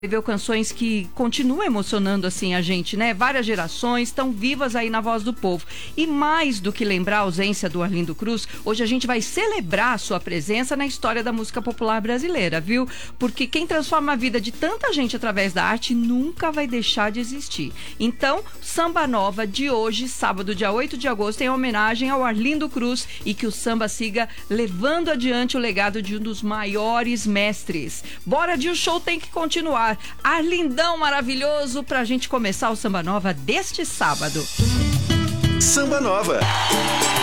Viveu canções que continuam emocionando assim a gente, né? Várias gerações estão vivas aí na voz do povo. E mais do que lembrar a ausência do Arlindo Cruz, hoje a gente vai celebrar a sua presença na história da música popular brasileira, viu? Porque quem transforma a vida de tanta gente através da arte nunca vai deixar de existir. Então, Samba Nova de hoje, sábado, dia 8 de agosto, em homenagem ao Arlindo Cruz, e que o samba siga levando adiante o legado de um dos maiores mestres. Bora, o show tem que continuar. Arlindão maravilhoso pra gente começar o Samba Nova deste sábado. Samba Nova.